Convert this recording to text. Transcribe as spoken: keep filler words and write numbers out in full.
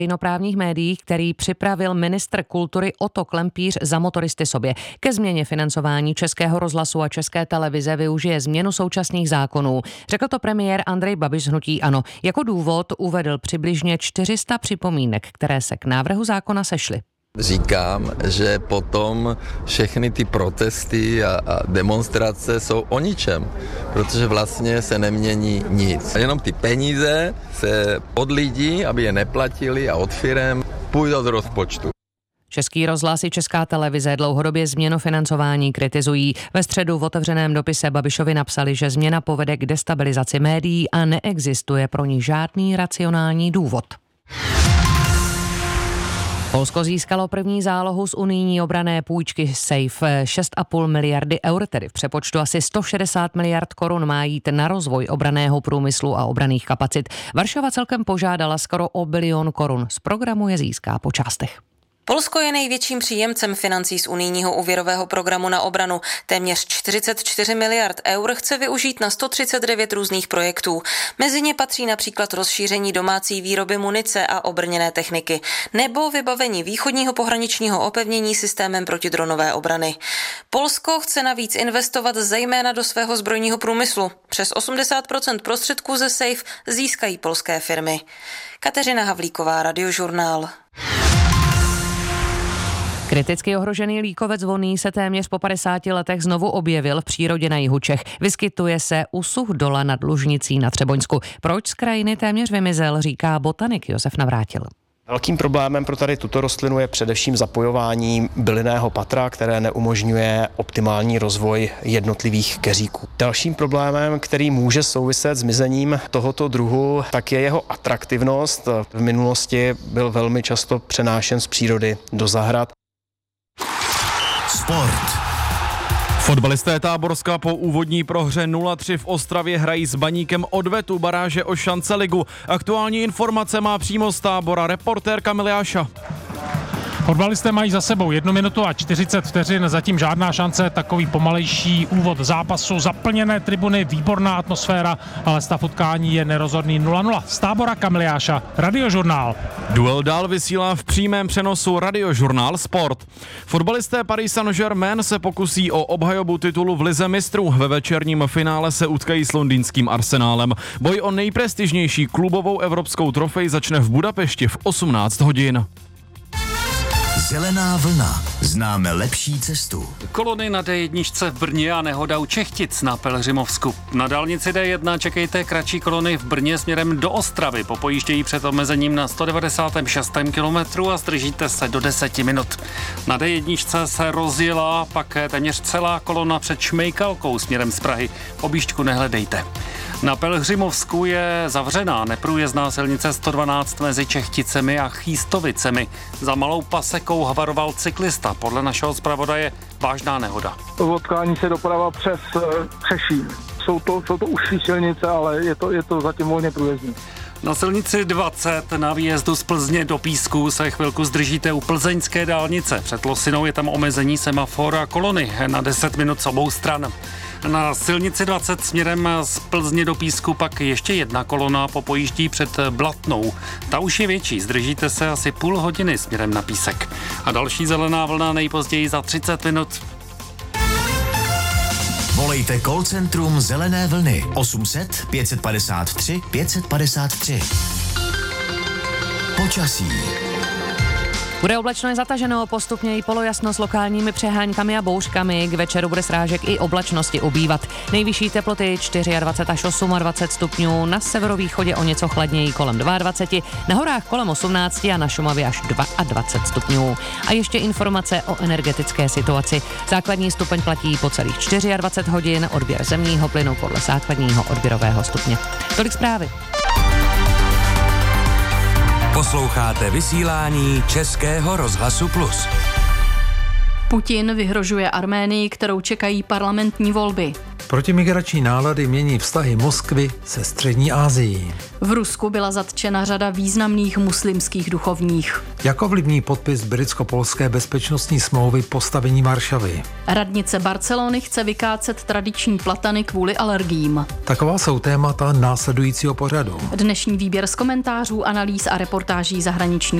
veřejnoprávních médiích, který připravil ministr kultury Otto Klempíř za motoristy sobě. Ke změně financování Českého rozhlasu a České televize využije změnu současných zákonů. Řekl to premiér Andrej Babiš z hnutí ANO. Jako důvod uvedl přibližně čtyři sta připomínek, které se k návrhu zákona sešly. Říkám, že potom všechny ty protesty a, a demonstrace jsou o ničem, protože vlastně se nemění nic. Jenom ty peníze se od lidí, aby je neplatili a od firem půjdou do rozpočtu. Český rozhlas i Česká televize dlouhodobě změnu financování kritizují. Ve středu v otevřeném dopise Babišovi napsali, že změna povede k destabilizaci médií a neexistuje pro ní žádný racionální důvod. Polsko získalo první zálohu z unijní obranné půjčky SAFE. šest a půl miliardy eur, tedy v přepočtu asi sto šedesát miliard korun má jít na rozvoj obranného průmyslu a obranných kapacit. Varšava celkem požádala skoro o bilion korun. Z programu je získá po částech. Polsko je největším příjemcem financí z unijního úvěrového programu na obranu. Téměř čtyřicet čtyři miliard eur chce využít na sto třicet devět různých projektů. Mezi ně patří například rozšíření domácí výroby munice a obrněné techniky nebo vybavení východního pohraničního opevnění systémem protidronové obrany. Polsko chce navíc investovat zejména do svého zbrojního průmyslu. Přes osmdesát procent prostředků ze SAFE získají polské firmy. Kateřina Havlíková, Radiožurnál. Kriticky ohrožený líkovec vonný se téměř po padesáti letech znovu objevil v přírodě na jihu Čech. Vyskytuje se u Suchdola nad Lužnicí na Třeboňsku. Proč z krajiny téměř vymizel, říká botanik Josef Navrátil. Velkým problémem pro tady tuto rostlinu je především zapojování bylinného patra, které neumožňuje optimální rozvoj jednotlivých keříků. Dalším problémem, který může souviset s mizením tohoto druhu, tak je jeho atraktivnost. V minulosti byl velmi často přenášen z přírody do zahrad. Sport. Fotbalisté Táborska po úvodní prohře nula tři v Ostravě hrají s Baníkem odvetu baráže o šance ligu. Aktuální informace má přímo z Tábora reportér Kamil Jáša. Fotbalisté mají za sebou jednu minutu a čtyřicet vteřin, zatím žádná šance, takový pomalejší úvod zápasu, zaplněné tribuny, výborná atmosféra, ale stav utkání je nerozhodný nula nula. Z Tábora Kamil Jáša, Radiožurnál. Duel dál vysílá v přímém přenosu Radiožurnál Sport. Fotbalisté Paris Saint-Germain se pokusí o obhajobu titulu v Lize mistrů. Ve večerním finále se utkají s londýnským Arsenálem. Boj o nejprestižnější klubovou evropskou trofej začne v Budapešti v osmnáct hodin. Zelená vlna. Známe lepší cestu. Kolony na D jedna v Brně a nehoda u Čechtic na Pelhřimovsku. Na dálnici D jedna čekejte kratší kolony v Brně směrem do Ostravy. Popojíždějí před omezením na sto devadesát šest kilometrů a zdržíte se do deseti minut. Na D jedna se rozjela pak téměř celá kolona před Šmejkalkou směrem z Prahy. Objížďku nehledejte. Na Pelhřimovsku je zavřená neprůjezdná silnice sto dvanáct mezi Čechticemi a Chýstovicemi. Za malou pasekou havaroval cyklista. Podle našeho zpravodaje vážná nehoda. Odklání se doprava přes Křeší. Jsou to, jsou to užší silnice, ale je to, je to zatím volně průjezdný. Na silnici dvacet na výjezdu z Plzně do Písku se chvilku zdržíte u plzeňské dálnice. Před Losinou je tam omezení semafor a kolony na deset minut z obou stran. Na silnici dvacet směrem z Plzně do Písku pak ještě jedna kolona popojíždí před Blatnou. Ta už je větší, zdržíte se asi půl hodiny směrem na Písek. A další zelená vlna nejpozději za třicet minut. Volejte call centrum Zelené vlny osm set pět padesát tři pět padesát tři. Počasí. Bude oblačno i zataženo, postupně i polojasno s lokálními přeháňkami a bouřkami. K večeru bude srážek i oblačnosti ubývat. Nejvyšší teploty dvacet čtyři až dvacet osm stupňů, na severovýchodě o něco chladněji kolem dvacet dva, na horách kolem osmnáct a na Šumavě až dvacet dva stupňů. A ještě informace o energetické situaci. Základní stupeň platí po celých dvacet čtyři hodin, odběr zemního plynu podle základního odběrového stupně. Tolik zprávy. Posloucháte vysílání Českého rozhlasu Plus. Putin vyhrožuje Arménii, kterou čekají parlamentní volby. Protimigrační nálady mění vztahy Moskvy se Střední Asií. V Rusku byla zatčena řada významných muslimských duchovních. Jak ovlivní podpis britsko-polské bezpečnostní smlouvy postavení Varšavy? Radnice Barcelony chce vykácet tradiční platany kvůli alergiím. Taková jsou témata následujícího pořadu. Dnešní výběr z komentářů, analýz a reportáží zahraniční